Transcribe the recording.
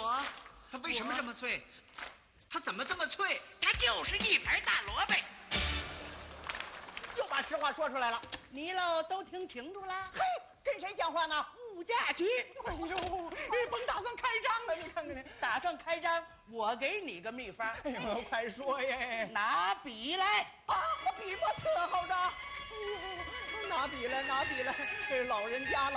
它为什么这么脆？它怎么这么脆？ 它就是一盘大萝卜。 又把实话说出来了。 你喽都听清楚了？ 嘿，跟谁讲话呢？ 物价局。 哎呦，甭打算开张了，你看看你。 打算开张，我给你个秘方。 哎呦，快说耶！ 拿笔来啊，笔墨伺候着。拿笔来，拿笔来。老人家了。